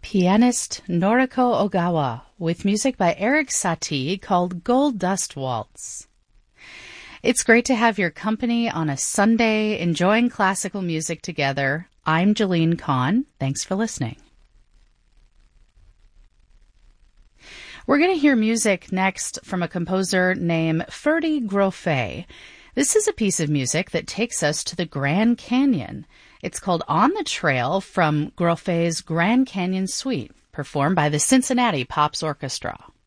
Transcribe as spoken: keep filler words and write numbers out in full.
pianist Noriko Ogawa with music by Erik Satie called Gold Dust Waltz. It's great to have your company on a Sunday enjoying classical music together. I'm Jeline Kahn. Thanks for listening. We're going to hear music next from a composer named Ferdi Grofé. This is a piece of music that takes us to the Grand Canyon. It's called On the Trail from Grofé's Grand Canyon Suite, performed by the Cincinnati Pops Orchestra.